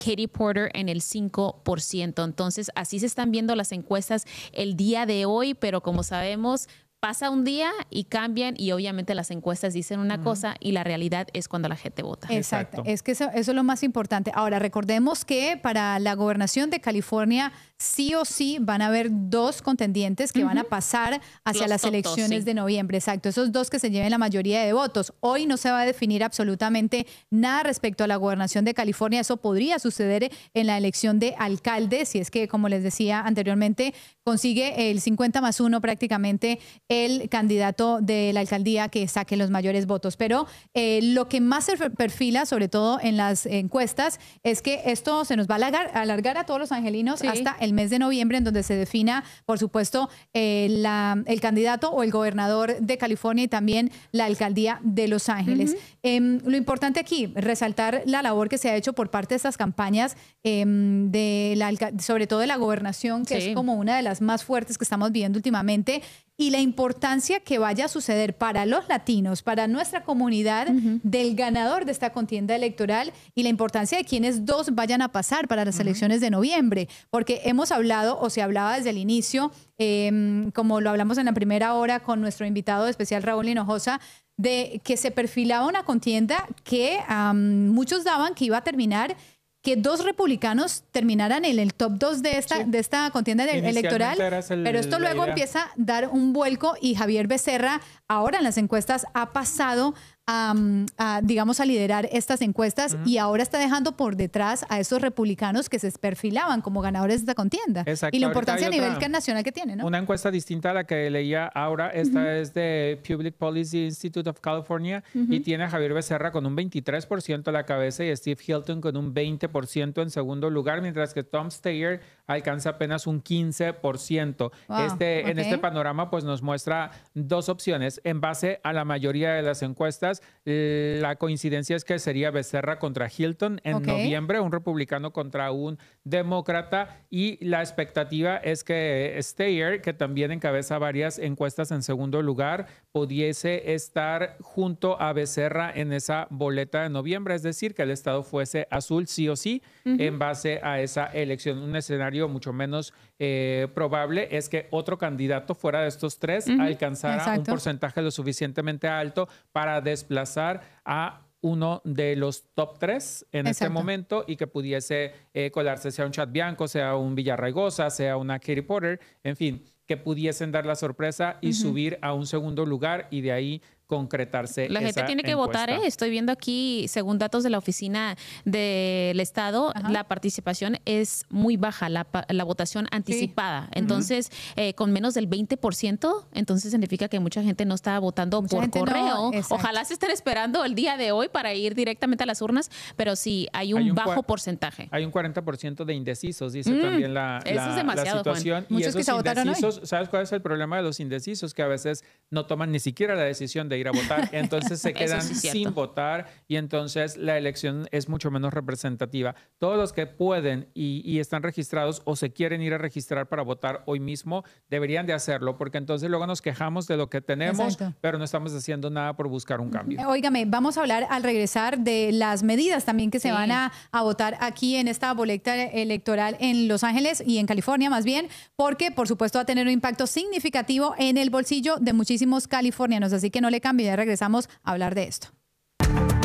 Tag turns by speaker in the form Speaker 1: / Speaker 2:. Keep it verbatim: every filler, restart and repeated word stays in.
Speaker 1: Katie Porter en el cinco por ciento. Entonces, así se están viendo las encuestas el día de hoy, pero como sabemos, pasa un día y cambian y obviamente las encuestas dicen una uh-huh. cosa y la realidad es cuando la gente vota.
Speaker 2: Exacto. Exacto. Es que eso, eso es lo más importante. Ahora, recordemos que para la gobernación de California sí o sí van a haber dos contendientes que uh-huh. van a pasar hacia Los las elecciones dos, sí. de noviembre. Exacto. Esos dos que se lleven la mayoría de votos. Hoy no se va a definir absolutamente nada respecto a la gobernación de California. Eso podría suceder en la elección de alcalde, si es que, como les decía anteriormente, consigue el cincuenta más uno prácticamente el candidato de la alcaldía que saque los mayores votos. Pero eh, lo que más se perfila, sobre todo en las encuestas, es que esto se nos va a alargar, alargar a todos los angelinos sí. hasta el mes de noviembre, en donde se defina, por supuesto, eh, la, el candidato o el gobernador de California y también la alcaldía de Los Ángeles. Uh-huh. eh, lo importante aquí, resaltar la labor que se ha hecho por parte de estas campañas, eh, de la, sobre todo de la gobernación, que sí. es como una de las más fuertes que estamos viendo últimamente, y la importancia que vaya a suceder para los latinos, para nuestra comunidad, uh-huh. del ganador de esta contienda electoral y la importancia de quienes dos vayan a pasar para las uh-huh. elecciones de noviembre. Porque hemos hablado, o se hablaba desde el inicio, eh, como lo hablamos en la primera hora con nuestro invitado especial Raúl Hinojosa, de que se perfilaba una contienda que um, muchos daban que iba a terminar que dos republicanos terminaran en el top dos de esta, sí. de esta contienda electoral, el, pero esto luego empieza a dar un vuelco y Javier Becerra ahora en las encuestas ha pasado a, a digamos, a liderar estas encuestas uh-huh. y ahora está dejando por detrás a esos republicanos que se perfilaban como ganadores de esta contienda.
Speaker 3: Exacto.
Speaker 2: Y la importancia a nivel
Speaker 3: otra,
Speaker 2: nacional que tiene, ¿no?
Speaker 3: Una encuesta distinta a la que leía ahora, esta uh-huh. es de Public Policy Institute of California uh-huh. y tiene a Javier Becerra con un veintitrés por ciento a la cabeza y a Steve Hilton con un veinte por ciento en segundo lugar, mientras que Tom Steyer alcanza apenas un quince por ciento. Wow, este, okay. En este panorama pues nos muestra dos opciones. En base a la mayoría de las encuestas, la coincidencia es que sería Becerra contra Hilton en okay. noviembre, un republicano contra un demócrata, y la expectativa es que Steyer, que también encabeza varias encuestas en segundo lugar, pudiese estar junto a Becerra en esa boleta de noviembre, es decir, que el estado fuese azul sí o sí uh-huh. en base a esa elección. Un escenario mucho menos eh, probable es que otro candidato fuera de estos tres uh-huh. alcanzara Exacto. un porcentaje lo suficientemente alto para desplazar a uno de los top tres en Exacto. este momento y que pudiese eh, colarse, sea un Chad Bianco, sea un Villarraigosa, sea una Katie Porter, en fin, que pudiesen dar la sorpresa y uh-huh. subir a un segundo lugar y de ahí concretarse.
Speaker 1: La gente
Speaker 3: esa
Speaker 1: tiene que
Speaker 3: encuesta.
Speaker 1: votar, ¿eh? Estoy viendo aquí, según datos de la oficina del Estado, Ajá. la participación es muy baja, la, la votación anticipada. Sí. Entonces, uh-huh. eh, con menos del veinte por ciento, entonces significa que mucha gente no está votando mucha por correo. No, Ojalá se estén esperando el día de hoy para ir directamente a las urnas, pero sí, hay un, hay un bajo porcentaje.
Speaker 3: Hay un cuarenta por ciento de indecisos, dice mm, también la,
Speaker 1: eso
Speaker 3: la,
Speaker 1: es demasiado,
Speaker 3: la situación.
Speaker 1: Juan.
Speaker 3: Y esos indecisos, ¿sabes cuál es el problema de los indecisos? Que a veces no toman ni siquiera la decisión de ir a votar, entonces se quedan sí sin votar y entonces la elección es mucho menos representativa. Todos los que pueden y, y están registrados o se quieren ir a registrar para votar hoy mismo deberían de hacerlo, porque entonces luego nos quejamos de lo que tenemos, Exacto. pero no estamos haciendo nada por buscar un cambio.
Speaker 2: Óigame, vamos a hablar al regresar de las medidas también que se sí. van a, a votar aquí en esta boleta electoral en Los Ángeles y en California más bien, porque por supuesto va a tener un impacto significativo en el bolsillo de muchísimos californianos, así que no le cambie, ya regresamos a hablar de esto.